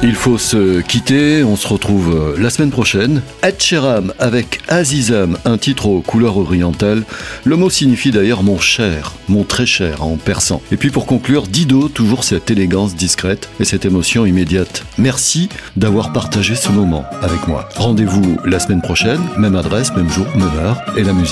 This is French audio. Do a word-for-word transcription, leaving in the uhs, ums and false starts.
Il faut se quitter, on se retrouve la semaine prochaine. Ed Sheeran avec Azizam, un titre aux couleurs orientales. Le mot signifie d'ailleurs mon cher, mon très cher en persan. Et puis pour conclure, Dido, toujours cette élégance discrète et cette émotion immédiate. Merci d'avoir partagé ce moment avec moi. Rendez-vous la semaine prochaine, même adresse, même jour, même heure, et la musique